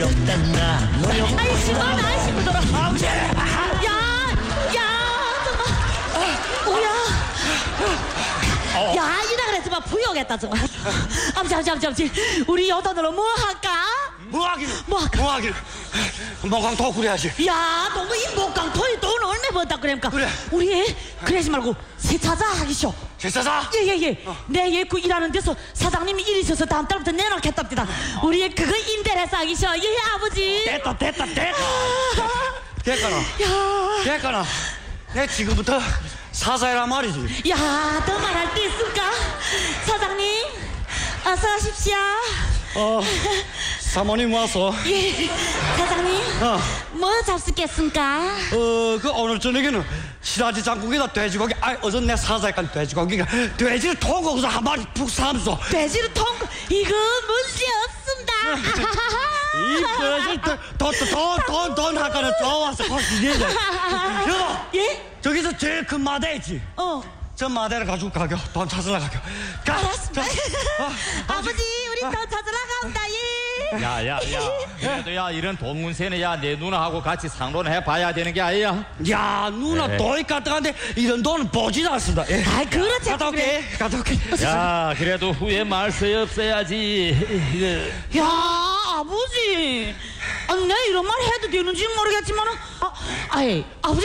일단 나 노력. 아이 시끄러워 시끄러워. 아버지. 야 정말. 뭐야? 야 이라 그래서 막 부여겠다 정말. 아버지 우리 요 돈으로 뭐 할까? 뭐 하기는? 뭐 할까? 뭐 하기는? 목강 더 그래야지. 야 너무 이 목강토에 돈 얼마 번다 그러니까. 그래. 우리 그러지 말고 세차자 하기쇼. 제사사? 예예예. 내 그 일하는 데서 사장님이 일 있어서 다음 달부터 내놓겠답니다. 우리 그거 임대를 해서 하기쇼. 예 아버지. 됐다. 됐거나. 야. 됐거나. 내 지금부터 사사해라 말이지. 야, 더 말할 게 있을까? 사장님, 어서 오십시오. 사모님 와서. 예, 사장님, 뭐 잡수겠습니까? 그 오늘 저녁에는 시라지 장국에다 돼지고기. 어제 내 사사했던 돼지고기가 돼지를 통거기서 한 마리 푹 삶소. 돼지를 통고 이거 문제 없습니다. 이 돼지 돈 하까는 좋아서 거기에. 여보, 예? 저기서 제일 큰 마대 있지. 저 마대를 가지고 가겨. 돈 찾으러 가겨. 가. 알았습니다. 아버지, 우리 더 찾으러 간다. 예. 야야야 그래도 야 이런 돈 문세는 야 내 누나하고 같이 상론해 봐야 되는 게 아니야. 야 누나 네. 돈이 까딱한데 이런 돈은 보지도 않습니다. 예. 그렇지. 갔다 올게. 갔다 올게. 야 그래도 후회 말세 없어야지. 야, 아버지. 내 이런 말 해도 되는지 모르겠지만은, 아버지.